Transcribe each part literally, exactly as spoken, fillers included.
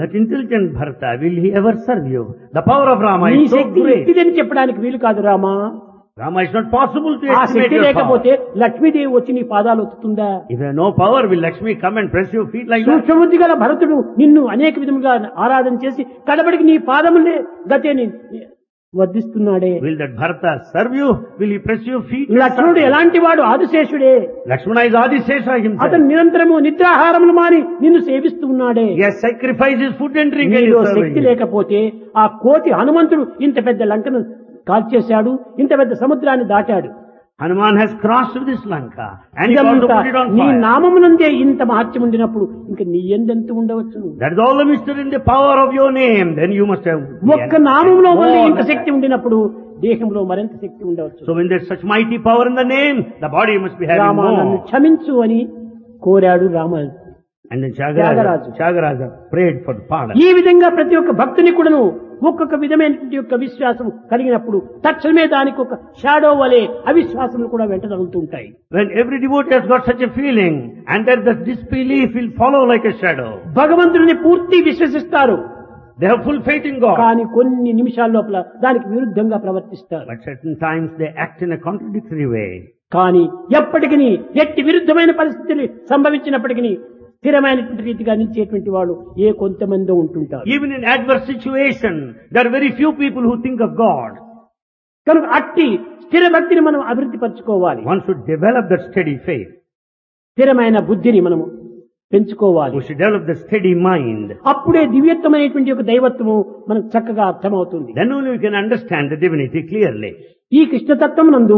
That intelligent Bharata, will he ever serve you? The power of Rama నీ is so Shakti great. ఇట్టిదని చెప్పడానికి వీలు కాదు Rama. Rama, it's not possible to ఆ estimate Shakti your power. లేకపోతే లక్ష్మీదేవి వచ్చి నీ పాదాలు ఒత్తుతుందా? If you have no power, will Lakshmi come and press your feet like that? సూక్ష్మబుద్ధి గల భరతుడు నిన్ను అనేక విధములుగా ఆరాధన చేసి కడబడికి నీ పాదములే గతేని వర్ధిస్తున్నాడే. Will that Bharata serve you? Will he press your feet? లక్ష్మణుడు ఎలాంటి వాడు? ఆదిశేషుడే. Lakshmana is Adisesha himself. అతను నిరంతరము నిద్రాహారములు మాని నిన్ను సేవిస్తూ ఉన్నాడే. He has sacrificed his food and drink and నీలో is serving శక్తి you. లేకపోతే ఆ కోటి హనుమంతుడు ఇంత పెద్ద లంకను కాల్చేశాడు, ఇంత పెద్ద సముద్రాన్ని దాటాడు. Hanuman has crossed this Lanka and he also ఇదంతా put it on నీ fire. నామమునందే ఇంత మహత్యం ఉండినప్పుడు ఇంకా నీ ఎందెంత ఉండవచ్చు? That is all the mystery in the power of your name. Then you must have. ఒక్క నామంలో వల్ల more ఇంత than శక్తి ఉండినప్పుడు దేహంలో మరింత శక్తి ఉండవచ్చు. So when there's such mighty power in the name, the body must be having Rama నన్ను more. క్షమించు అని కోరాడు Rama. And then Tyagaraja. Tyagaraja, Tyagaraja prayed for the pardon. ఈ విధంగా ప్రతి ఒక్క భక్తుని కూడాను ఒక్కొక్క విధమైనటువంటి యొక్క విశ్వాసం కలిగినప్పుడు తక్షణమే దానికి ఒక షాడో వలె అవిశ్వాసములు కూడా వెంట తగులుతూ ఉంటాయి. When every devotee has got such a feeling, and that the disbelief will follow like a shadow. భగవంతుడిని పూర్తి విశ్వసిస్తారు, They have full faith in God. కానీ కొన్ని నిమిషాల లోపల దానికి విరుద్ధంగా ప్రవర్తిస్తారు. But certain times they act in a contradictory way. కానీ ఎప్పటికీ ఎట్టి విరుద్ధమైన పరిస్థితులు సంభవించినప్పటికీ స్థిరమైనటువంటి రీతిగా నిలిచేటువంటి వాళ్ళు ఏ కొంతమంది ఉంటుంటారు. Even in adverse situation, there are very few people who think of God. కనుక అట్టి స్థిర భక్తిని మనం అభివృద్ధి పరచుకోవాలి. One should develop that steady faith. స్థిరమైన బుద్ధిని మనము పెంచుకోవాలి. We should develop the steady mind. అప్పుడే దివ్యత్వమైనటువంటి ఒక దైవత్వము మనకు చక్కగా అర్థమవుతుంది. Then only we can understand the divinity clearly. ఈ కృష్ణతత్వం నందు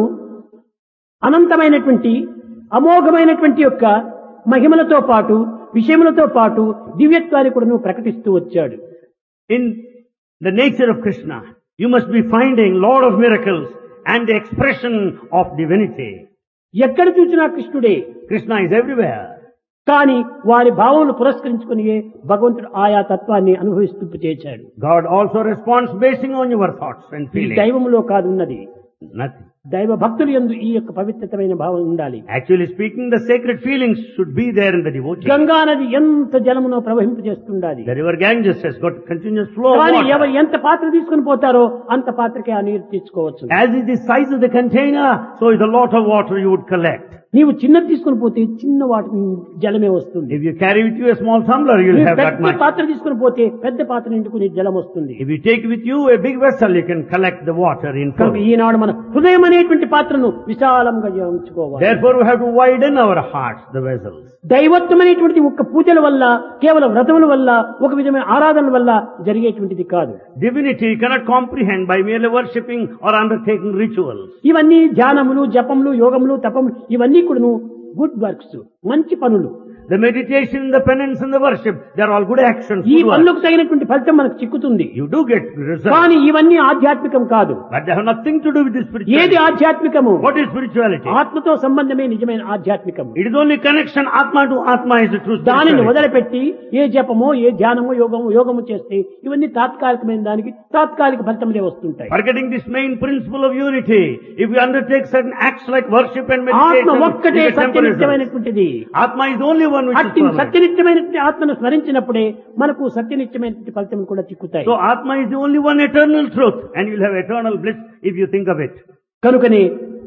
అనంతమైనటువంటి అమోఘమైనటువంటి యొక్క మహిమలతో పాటు విషయములతో పాటు దివ్యత్వాన్ని కూడా ప్రకటిస్తూ వచ్చాడు. In the nature of Krishna, you must be finding Lord of miracles and the expression of divinity. ఎక్కడ చూసినా కృష్ణుడే. Krishna is everywhere. కానీ వారి భావములు పురస్కరించుకుని భగవంతుడు ఆయా తత్వాన్ని అనుభవిస్తూ చేశాడు. God also responds basing on your thoughts and ఈ feelings. దైవములో కాదు ఉన్నది. Nothing. దైవ భక్తులు యందు ఈ యొక్క పవిత్రమైన భావం ఉండాలి. Actually speaking, the sacred feelings should be there in the devotee. Ganga నది ఎంత జలమునో ప్రవహింపజేస్తుండాలి. The river Ganges has got continuous flow of కానీ water. ఎవరు ఎంత పాత్ర తీసుకుని పోతారో అంత పాత్రకే ఆ నీరు తెచ్చుకోవచ్చు. As is the size of the container, so is the lot of water you would collect. నీవు చిన్నది తీసుకుని పోతే చిన్న వాటి జలమే వస్తుంది. If you carry with you a small tumbler, you will నీవు have that పెద్ద much. పాత్ర తీసుకుని పోతే పెద్ద పాత్ర నిండుకుని జలం వస్తుంది. If you take with you a big vessel, you can collect the water in full. కనుక ఈనాడు మన హృదయం అనేటువంటి పాత్రను విశాలంగా ఉంచుకోవాలి. Therefore we have to widen our hearts, the vessels. దైవత్వం అనేటువంటిది ఒక్క పూజల వల్ల, కేవలం వ్రతముల వల్ల, ఒక విధమైన ఆరాధన వల్ల జరిగేటువంటిది కాదు. Divinity you cannot comprehend by merely worshipping or undertaking rituals. ఇవన్నీ ధ్యానములు, జపములు, యోగములు, తపములు ఇవన్నీ కూడాను గుడ్ వర్క్స్, మంచి పనులు. The meditation, the penance and the worship, they are all good actions. ఈ good works. పనులకు తగినటువంటి ఫలితం మనకు చిక్కుతుంది. You do get results. కానీ ఇవన్నీ ఆధ్యాత్మికం కాదు. But they have nothing to do with the ఏది spirituality. ఆధ్యాత్మికము? What is spirituality? ఆత్మతో సంబంధమే నిజమైన ఆధ్యాత్మికము. It is only connection Atma to Atma is the true దానిని spirituality. వదిలిపెట్టి ఏ జపమో, ఏ ధ్యానమో, యోగమో యోగము చేస్తే ఇవన్నీ తాత్కాలికమైన దానికి తాత్కాలిక ఫలితములే వస్తుంటాయి. Forgetting this main principle of unity, if we undertake certain acts like worship and ఆత్మ meditation, ఒక్కటే we get temporary results. సత్యనిత్యమైనటువంటిది. Atma is the only one which is అట్టి permanent. సత్యనిత్యమైనటువంటి ఆత్మను స్మరించినప్పుడే మనకు సత్యనిత్యమైనటువంటి ఫలితం కూడా చిక్కుతాయి. So Atma is the only one eternal truth, and you will have eternal bliss if you think of it. కనుకనే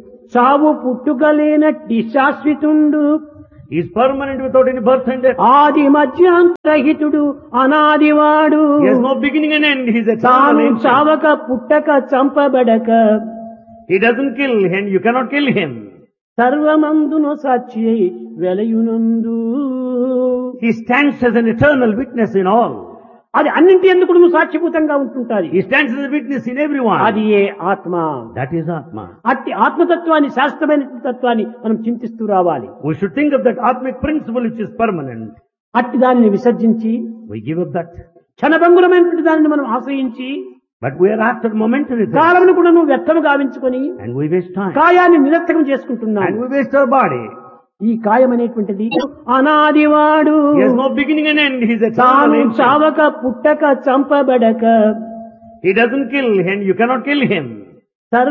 చావు పుట్టుకలేనట్టి శాశ్వతుండు, He is permanent without any birth and death. ఆది మధ్యాంతరహితుడు, అనాదివాడు, He has no beginning and end. He is eternal. తాను ancient. చావక పుట్టక చంపబడక He doesn't kill him. You cannot kill him. సర్వమందును Sakshi వెలయునందు. He stands as an eternal witness in all. అది అన్నింటి ఎందుకు నువ్వు సాక్షిభూతంగా ఉంటుంటాది. He stands as a witness in everyone. అది ఏ ఆత్మ. That is Atma. అట్టి ఆత్మతత్వాన్ని, శాస్త్రమైన తత్వాన్ని మనం చింతిస్తూ రావాలి. We should think of that Atmic principle which is permanent. అట్టి దానిని విసర్జించి We give up that. క్షణభంగురమైనటువంటి దానిని మనం ఆశ్రయించి But we are after momentary things. కాలమును కూడా నువ్వు వ్యర్థము గావించుకొని And we waste time. కాయాన్ని నిరర్థకం చేసుకుంటున్నావు. And we waste our body. ఈ కాయం అనేటువంటిది అనాదివాడు, He has no beginning and end. He is eternal. తాను ancient. చావక పుట్టక చంపబడక He doesn't kill him. You cannot kill him.